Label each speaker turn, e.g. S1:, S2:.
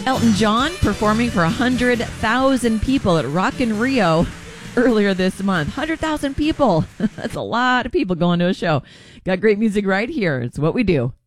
S1: Elton John performing for 100,000 people at Rock in Rio earlier this month. 100,000 people. That's a lot of people going to a show. Got great music right here. It's what we do.